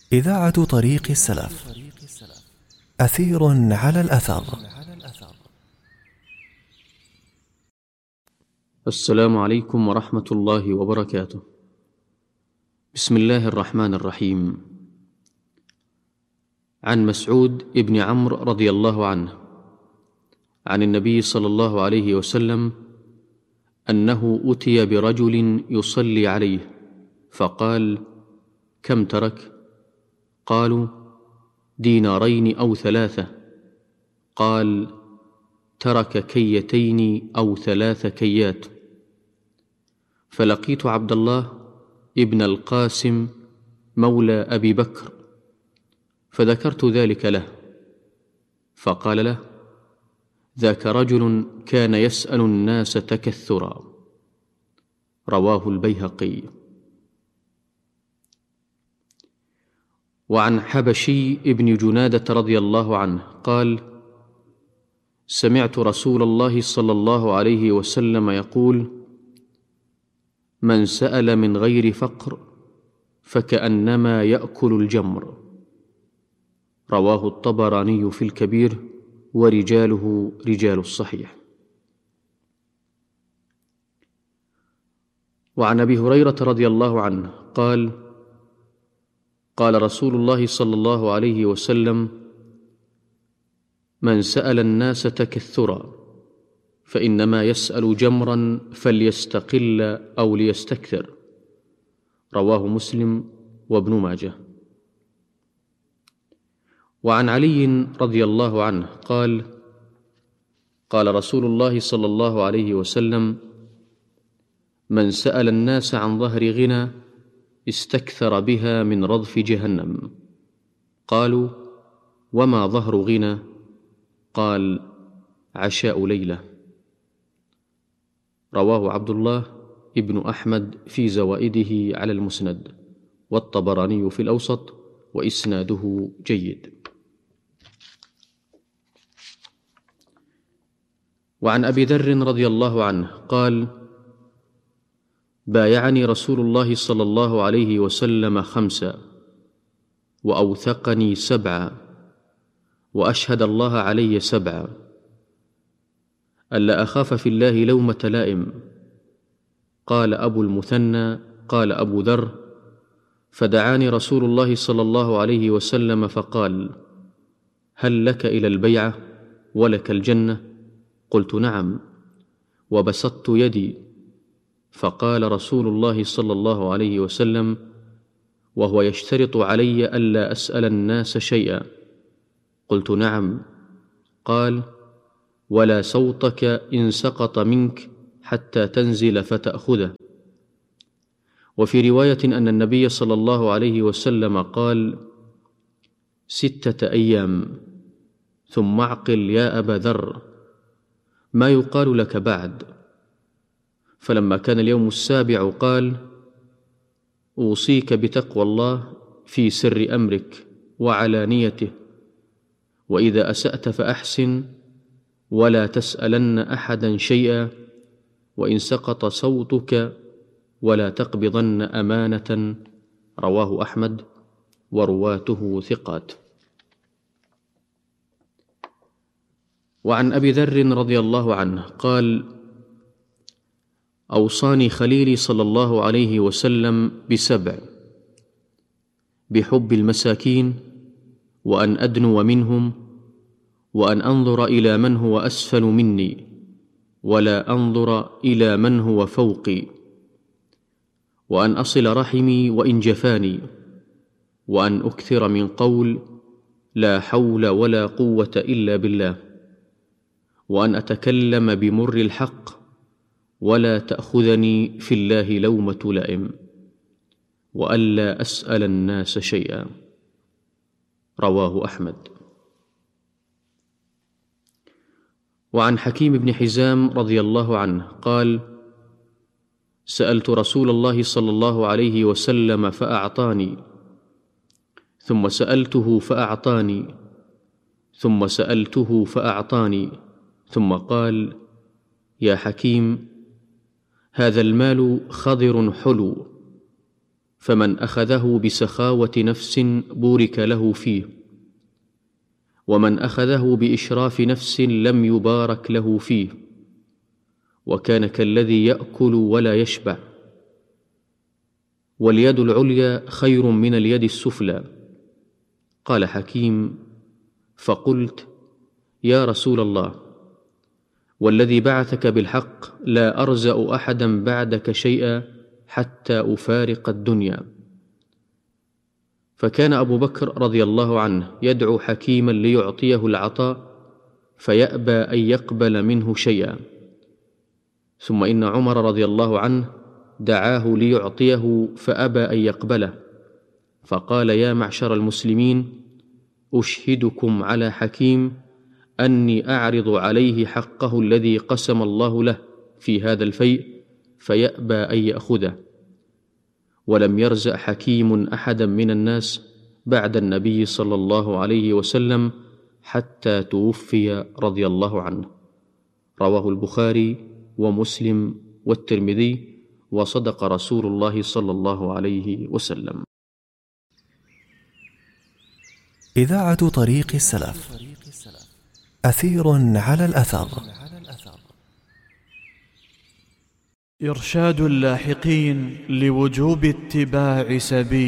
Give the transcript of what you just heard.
إذاعة طريق السلف. أثير على الأثر. السلام عليكم ورحمة الله وبركاته. بسم الله الرحمن الرحيم. عن مسعود ابن عمرو رضي الله عنه عن النبي صلى الله عليه وسلم أنه أتي برجل يصلي عليه فقال: كم ترك؟ قالوا: 2 دينارين أو 3. قال: ترك كيتين أو 3 كيات. فلقيت عبد الله ابن القاسم مولى أبي بكر فذكرت ذلك له، فقال له: ذاك رجل كان يسأل الناس تكثرا. رواه البيهقي. وعن حبشي ابن جنادة رضي الله عنه قال: سمعت رسول الله صلى الله عليه وسلم يقول: من سأل من غير فقر فكأنما يأكل الجمر. رواه الطبراني في الكبير ورجاله رجال الصحيح. وعن أبي هريرة رضي الله عنه قال: قال رسول الله صلى الله عليه وسلم: من سأل الناس تكثرا فإنما يسأل جمرا فليستقل أو ليستكثر. رواه مسلم وابن ماجه. وعن علي رضي الله عنه قال: قال رسول الله صلى الله عليه وسلم: من سأل الناس عن ظهر غنى استكثر بها من رضف جهنم. قالوا: وما ظهر غنى؟ قال: عشاء ليلة. رواه عبد الله ابن أحمد في زوائده على المسند، والطبراني في الأوسط، وإسناده جيد. وعن أبي ذر رضي الله عنه قال: بايعني رسول الله صلى الله عليه وسلم 5 وأوثقني 7 وأشهد الله علي 7: ألا أخاف في الله لومة لائم. قال أبو المثنى: قال أبو ذر: فدعاني رسول الله صلى الله عليه وسلم فقال: هل لك إلى البيعة ولك الجنة؟ قلت: نعم. وبسطت يدي، فقال رسول الله صلى الله عليه وسلم وهو يشترط علي ألا أسأل الناس شيئا. قلت: نعم. قال: ولا صوتك إن سقط منك حتى تنزل فتأخذه. وفي رواية أن النبي صلى الله عليه وسلم قال: 6 أيام ثم اعقل يا أبا ذر، ما يقال لك بعد. فلما كان اليوم 7 قال: أوصيك بتقوى الله في سر أمرك وعلانيته، وإذا أسأت فأحسن، ولا تسألن أحدا شيئا، وإن سقط صوتك ولا تقبضن أمانة. رواه أحمد ورواته ثقات. وعن أبي ذر رضي الله عنه قال: أوصاني خليلي صلى الله عليه وسلم ب7: بحب المساكين، وأن أدنو منهم، وأن أنظر إلى من هو أسفل مني ولا أنظر إلى من هو فوقي، وأن أصل رحمي وإن جفاني، وأن أكثر من قول لا حول ولا قوة إلا بالله، وأن أتكلم بمر الحق ولا تأخذني في الله لومة لائم، وألا أسأل الناس شيئا. رواه أحمد. وعن حكيم بن حزام رضي الله عنه قال: سألت رسول الله صلى الله عليه وسلم فأعطاني، ثم سألته فأعطاني، ثم سألته فأعطاني، ثم قال: يا حكيم، هذا المال خضر حلو، فمن أخذه بسخاوة نفس بورك له فيه، ومن أخذه بإشراف نفس لم يبارك له فيه، وكان كالذي يأكل ولا يشبع. واليد العليا خير من اليد السفلى. قال حكيم: فقلت: يا رسول الله، والذي بعثك بالحق لا أرزأ أحدا بعدك شيئا حتى أفارق الدنيا. فكان أبو بكر رضي الله عنه يدعو حكيما ليعطيه العطاء فيأبى أن يقبل منه شيئا، ثم إن عمر رضي الله عنه دعاه ليعطيه فأبى أن يقبله، فقال: يا معشر المسلمين، أشهدكم على حكيم أني أعرض عليه حقه الذي قسم الله له في هذا الفيء فيأبى أن يأخذه. ولم يرزق حكيم أحدا من الناس بعد النبي صلى الله عليه وسلم حتى توفي رضي الله عنه. رواه البخاري ومسلم والترمذي، وصدق رسول الله صلى الله عليه وسلم. إذاعة طريق السلف، أثير على الأثر. إرشاد اللاحقين لوجوب اتباع سبيل